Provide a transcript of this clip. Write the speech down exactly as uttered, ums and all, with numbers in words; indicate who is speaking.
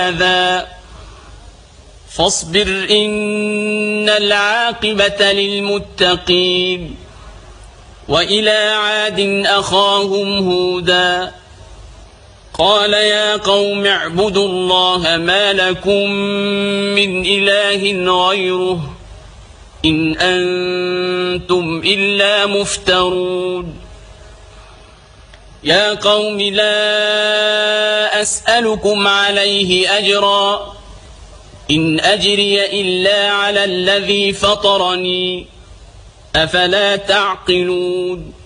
Speaker 1: هذا فاصبر إن العاقبة للمتقين. وإلى عاد أخاهم هودا قال يا قوم اعبدوا الله ما لكم من إله غيره إن أنتم إلا مفترون. يا قوم لا أسألكم عليه أجرا إن أجري إلا على الذي فطرني أفلا تعقلون.